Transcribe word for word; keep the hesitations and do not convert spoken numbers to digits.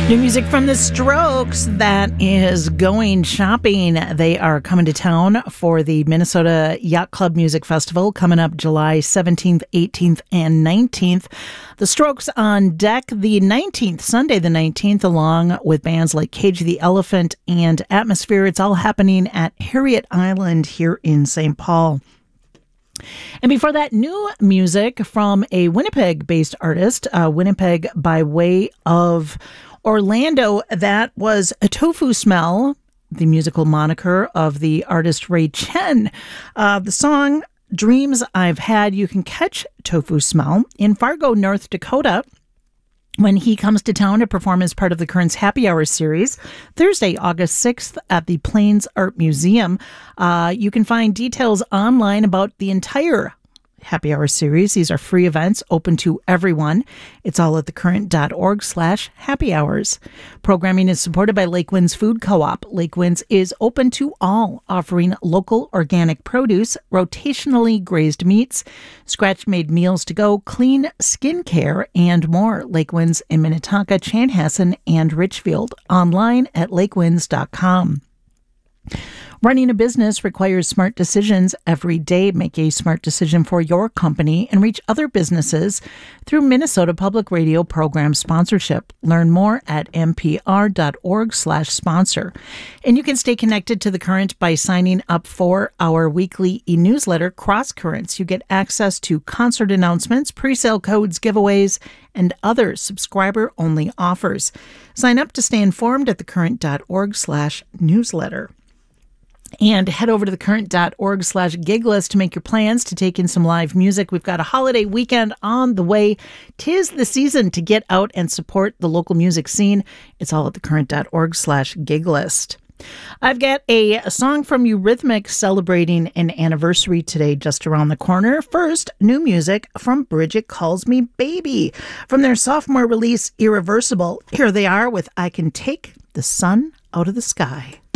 New music from The Strokes, that is Going Shopping. They are coming to town for the Minnesota Yacht Club Music Festival coming up July seventeenth, eighteenth, and nineteenth. The Strokes on deck the nineteenth, Sunday the nineteenth, along with bands like Cage the Elephant and Atmosphere. It's all happening at Harriet Island here in Saint Paul. And before that, new music from a Winnipeg-based artist, uh, Winnipeg by way of Orlando. That was a Tofu Smell, the musical moniker of the artist Ray Chen. Uh, the song Dreams I've Had. You can catch Tofu Smell in Fargo, North Dakota, when he comes to town to perform as part of the Currents Happy Hour series, Thursday, August sixth at the Plains Art Museum. Uh, you can find details online about the entire Happy Hour series. These are free events open to everyone. It's all at thecurrent.org slash happy hours. Programming is supported by Lake Winds Food Co-op. Lake Winds is open to all, offering local organic produce, rotationally grazed meats, scratch-made meals to go, clean skincare, and more. Lake Winds in Minnetonka, Chanhassen, and Richfield. Online at lakewinds dot com. Running a business requires smart decisions every day. Make a smart decision for your company and reach other businesses through Minnesota Public Radio program sponsorship. Learn more at npr.org slash sponsor. And you can stay connected to The Current by signing up for our weekly e-newsletter, Cross Currents. You get access to concert announcements, pre-sale codes, giveaways, and other subscriber-only offers. Sign up to stay informed at thecurrent.org slash newsletter. And head over to thecurrent.org slash gig list to make your plans to take in some live music. We've got a holiday weekend on the way. 'Tis the season to get out and support the local music scene. It's all at thecurrent.org slash gig list. I've got a, a song from Eurythmics celebrating an anniversary today just around the corner. First, new music from Bridget Calls Me Baby. From their sophomore release, Irreversible, here they are with I Can Take the Sun Out of the Sky.